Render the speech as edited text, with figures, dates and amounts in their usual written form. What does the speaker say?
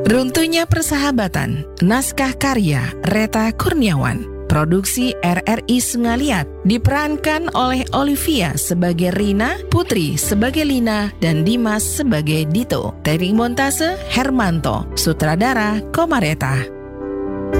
Runtuhnya Persahabatan, naskah karya Reta Kurniawan, produksi RRI Sungaliat, diperankan oleh Olivia sebagai Rina, Putri sebagai Lina, dan Dimas sebagai Dito. Teknik montase Hermanto, sutradara Komareta.